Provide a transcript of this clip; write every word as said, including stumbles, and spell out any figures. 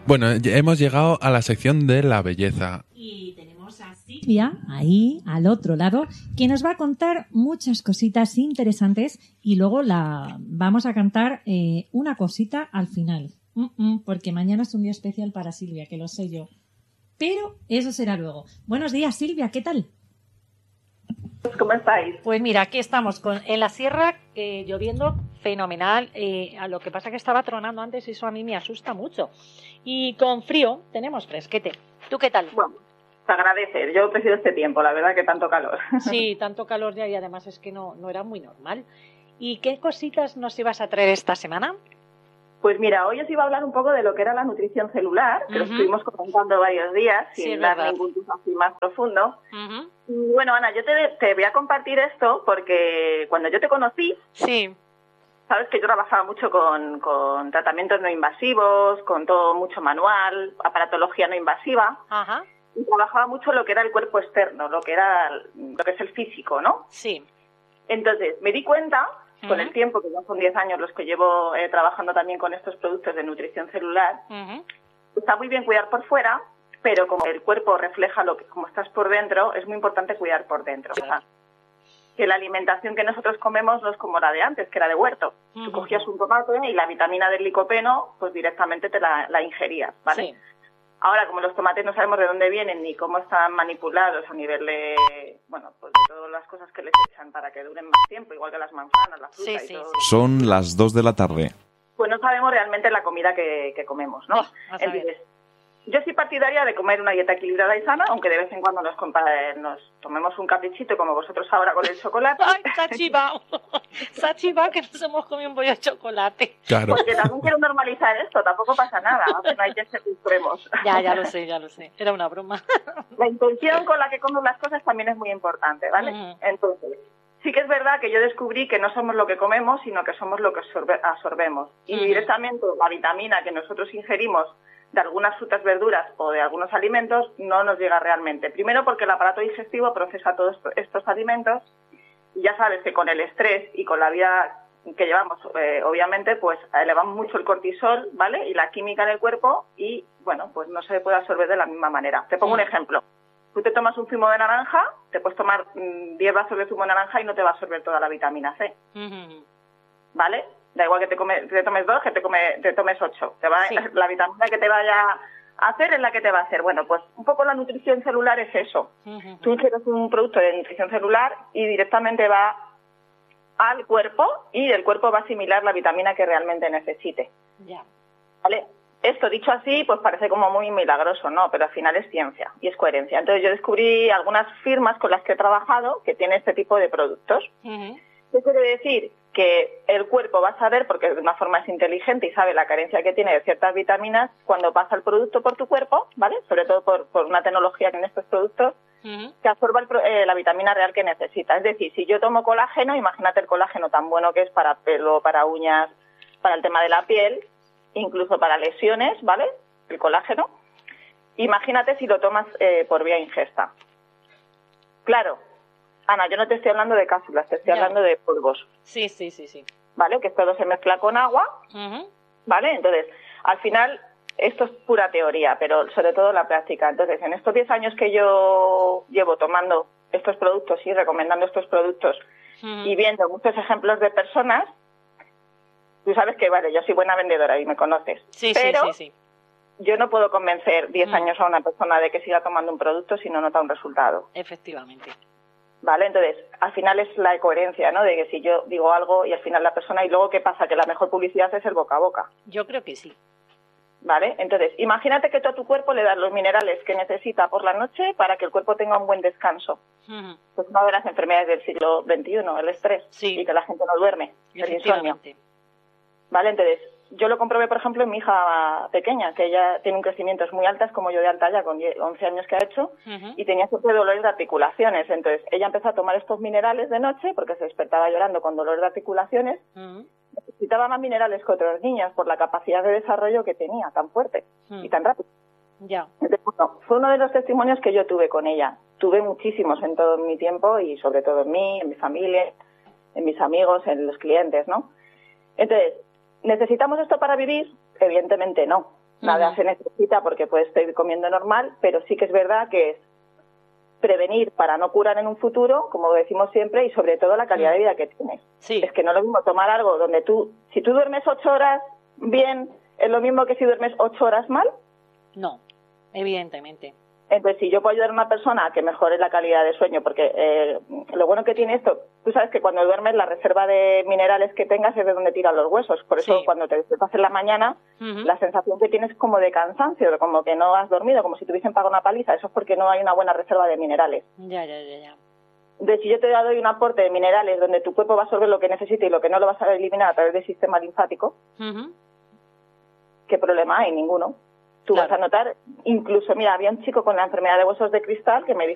Bueno, hemos llegado a la sección de la belleza. Y tenemos a Silvia, ahí, al otro lado, que nos va a contar muchas cositas interesantes y luego la vamos a cantar eh, una cosita al final. Mm-mm, porque mañana es un día especial para Silvia, que lo sé yo. Pero eso será luego. Buenos días, Silvia, ¿qué tal? ¿Cómo estáis? Pues mira, aquí estamos con, en la sierra, eh, lloviendo fenomenal. Eh, a lo que pasa que estaba tronando antes y eso a mí me asusta mucho. Y con frío tenemos fresquete. ¿Tú qué tal? Bueno, se agradece. Yo prefiero este tiempo, la verdad que tanto calor. Sí, tanto calor ya y además es que no, no era muy normal. ¿Y qué cositas nos ibas a traer esta semana? Pues mira, hoy os iba a hablar un poco de lo que era la nutrición celular, que uh-huh. lo estuvimos comentando varios días, sí, sin dar verdad. ningún tipo así más profundo. Uh-huh. Y bueno, Ana, yo te, te voy a compartir esto porque cuando yo te conocí, sí. sabes que yo trabajaba mucho con, con tratamientos no invasivos, con todo mucho manual, aparatología no invasiva, uh-huh. y trabajaba mucho lo que era el cuerpo externo, lo que era lo que es el físico, ¿no? Sí. Entonces, me di cuenta, uh-huh. con el tiempo, que ya son diez años los que llevo eh, trabajando también con estos productos de nutrición celular, uh-huh. está muy bien cuidar por fuera, pero como el cuerpo refleja lo que como estás por dentro, es muy importante cuidar por dentro. Sí. O sea, que la alimentación que nosotros comemos no es como la de antes, que era de huerto. Uh-huh. Tú cogías un tomate y la vitamina del licopeno, pues directamente te la, la ingerías, ¿vale? Sí. Ahora, como los tomates no sabemos de dónde vienen ni cómo están manipulados a nivel de, bueno, pues de todas las cosas que les echan para que duren más tiempo, igual que las manzanas, la fruta sí, y sí, todo. Sí. Son las dos de la tarde. Pues no sabemos realmente la comida que, que comemos, ¿no? Oh, Entonces, yo soy partidaria de comer una dieta equilibrada y sana, aunque de vez en cuando nos, compa- nos tomemos un caprichito como vosotros ahora con el chocolate. ¡Ay, se ha chivado! Se ha chivado que nos hemos comido un bollo de chocolate. Claro. Porque también quiero normalizar esto, tampoco pasa nada, ¿no? No hay que ser extremos. Ya, ya lo sé, ya lo sé. Era una broma. La intención con la que comes las cosas también es muy importante, ¿vale? Uh-huh. Entonces, sí que es verdad que yo descubrí que no somos lo que comemos, sino que somos lo que absorbe- absorbemos. Y Uh-huh. directamente la vitamina que nosotros ingerimos de algunas frutas, verduras o de algunos alimentos no nos llega realmente. Primero porque el aparato digestivo procesa todos estos alimentos y ya sabes que con el estrés y con la vida que llevamos, eh, obviamente, pues elevamos mucho el cortisol, ¿vale? Y la química en el cuerpo y, bueno, pues no se puede absorber de la misma manera. Te pongo Sí. un ejemplo. Tú te tomas un zumo de naranja, te puedes tomar mmm, diez vasos de zumo de naranja y no te va a absorber toda la vitamina C, Uh-huh. ¿vale? Da igual que te, come, te tomes dos, que te, come, te tomes ocho. Te va, Sí. La vitamina que te vaya a hacer es la que te va a hacer. Bueno, pues un poco la nutrición celular es eso. Uh-huh. Tú ingieres un producto de nutrición celular y directamente va al cuerpo y el cuerpo va a asimilar la vitamina que realmente necesite. Ya. ¿Vale? Esto dicho así, pues parece como muy milagroso, ¿no? Pero al final es ciencia y es coherencia. Entonces yo descubrí algunas firmas con las que he trabajado que tienen este tipo de productos. Uh-huh. ¿Qué quiere decir? Que el cuerpo va a saber, porque de una forma es inteligente y sabe la carencia que tiene de ciertas vitaminas, cuando pasa el producto por tu cuerpo, ¿vale? Sobre todo por, por una tecnología que en estos productos, Uh-huh. que absorba el, eh, la vitamina real que necesita. Es decir, si yo tomo colágeno, imagínate el colágeno tan bueno que es para pelo, para uñas, para el tema de la piel, incluso para lesiones, ¿vale? El colágeno. Imagínate si lo tomas eh, por vía ingesta. Claro, Ana, yo no te estoy hablando de cápsulas, te estoy Ya. hablando de polvos. Sí, sí, sí, sí. ¿Vale? Que todo se mezcla con agua, Uh-huh. ¿vale? Entonces, al final, esto es pura teoría, pero sobre todo la práctica. Entonces, en estos diez años que yo llevo tomando estos productos y recomendando estos productos Uh-huh. y viendo muchos ejemplos de personas, tú sabes que, vale, yo soy buena vendedora y me conoces, Sí, pero sí, sí, sí. yo no puedo convencer diez Mm. años a una persona de que siga tomando un producto si no nota un resultado. Efectivamente. ¿Vale? Entonces, al final es la coherencia, ¿no? De que si yo digo algo y al final la persona... Y luego, ¿qué pasa? Que la mejor publicidad es el boca a boca, Yo creo que sí. ¿vale? Entonces, imagínate que tú a tu cuerpo le das los minerales que necesita por la noche para que el cuerpo tenga un buen descanso. Uh-huh. Pues una de las enfermedades del siglo veintiuno, el estrés, Sí. y que la gente no duerme, el insomnio. Efectivamente. ¿Vale? Entonces, yo lo comprobé, por ejemplo, en mi hija pequeña, que ella tiene un crecimiento muy alto, es como yo de alta ya, con once años que ha hecho, Uh-huh. y tenía siempre dolores de articulaciones. Entonces, ella empezó a tomar estos minerales de noche, porque se despertaba llorando con dolores de articulaciones. Uh-huh. Necesitaba más minerales que otros niños por la capacidad de desarrollo que tenía, tan fuerte Uh-huh. y tan rápido. Ya. Entonces, bueno, fue uno de los testimonios que yo tuve con ella. Tuve muchísimos en todo mi tiempo y sobre todo en mí, en mi familia, en mis amigos, en los clientes, ¿no? Entonces, ¿necesitamos esto para vivir? Evidentemente no. Nada Ujú. se necesita porque puedes seguir comiendo normal, pero sí que es verdad que es prevenir para no curar en un futuro, como decimos siempre, y sobre todo la calidad de vida que tienes. Sí. Es que no es lo mismo tomar algo donde tú, si tú duermes ocho horas bien, es lo mismo que si duermes ocho horas mal. No, evidentemente. Entonces, si yo puedo ayudar a una persona a que mejore la calidad de sueño, porque eh, lo bueno que tiene esto, tú sabes que cuando duermes la reserva de minerales que tengas es de donde tiran los huesos. Por eso Sí. cuando te despiertas en la mañana, Ujú. la sensación que tienes es como de cansancio, como que no has dormido, como si te hubiesen pagado una paliza. Eso es porque no hay una buena reserva de minerales. Ya, ya, ya, ya. De si yo te doy un aporte de minerales donde tu cuerpo va a absorber lo que necesita y lo que no lo vas a eliminar a través del sistema linfático, Ujú. ¿qué problema hay? Ninguno. Tú Claro. vas a notar, incluso, mira, había un chico con la enfermedad de huesos de cristal que me dijo